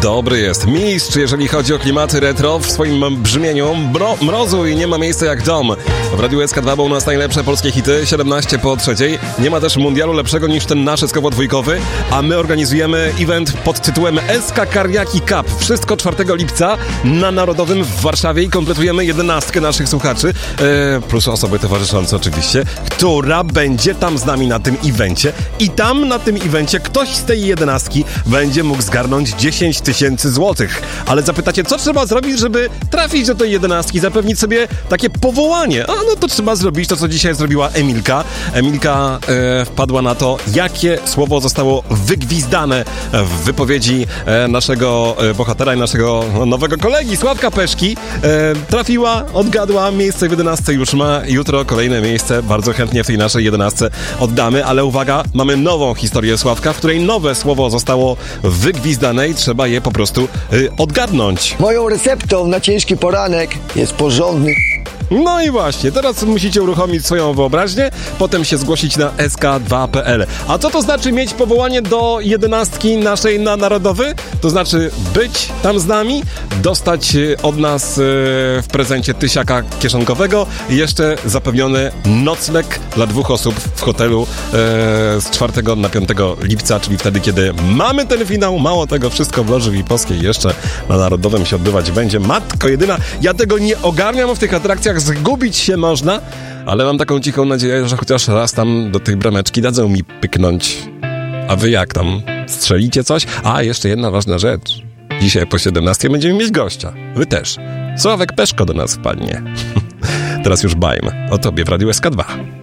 Dobry jest mistrz, jeżeli chodzi o klimaty retro w swoim brzmieniu. Mrozu i nie ma miejsca jak dom. W Radiu SK2 był u nas najlepsze polskie hity, 17 po 3. Nie ma też mundialu lepszego niż ten nasz SK2, a my organizujemy event pod tytułem SK Kariaki Cup. Wszystko 4 lipca na Narodowym w Warszawie i kompletujemy 11 naszych słuchaczy, plus osoby towarzyszące oczywiście, która będzie tam z nami na tym evencie i tam na tym evencie ktoś z tej 11 będzie mógł zgarnąć 10 000 złotych. Ale zapytacie, co trzeba zrobić, żeby trafić do tej 11, zapewnić sobie takie powołanie? A no to trzeba zrobić to, co dzisiaj zrobiła Emilka. Emilka wpadła na to, jakie słowo zostało wygwizdane w wypowiedzi naszego bohatera i naszego nowego kolegi, Sławka Peszki. Trafiła, odgadła, miejsce w 11 już ma. Jutro kolejne miejsce, bardzo chętnie w tej naszej 11 oddamy, ale uwaga, mamy nową historię Sławka, w której nowe słowo zostało wygwizdane i trzeba je po prostu odgadnąć. Moją receptą na ciężki poranek jest porządny. No i właśnie, teraz musicie uruchomić swoją wyobraźnię, potem się zgłosić na sk2.pl. A co to znaczy mieć powołanie do 11 naszej na Narodowy? To znaczy być tam z nami, dostać od nas w prezencie tysiaka kieszonkowego i jeszcze zapewniony nocleg dla 2 osób w hotelu z 4 na 5 lipca, czyli wtedy, kiedy mamy ten finał. Mało tego, wszystko w Loży Wipowskiej jeszcze na Narodowym się odbywać będzie. Matko jedyna, ja tego nie ogarniam w tych atrakcjach, zgubić się można, ale mam taką cichą nadzieję, że chociaż raz tam do tej brameczki dadzą mi pyknąć. A wy jak tam? Strzelicie coś? A, jeszcze jedna ważna rzecz. Dzisiaj po 17 będziemy mieć gościa. Wy też. Sławek Peszko do nas wpadnie. Teraz już bajmy o tobie w Radiu SK2.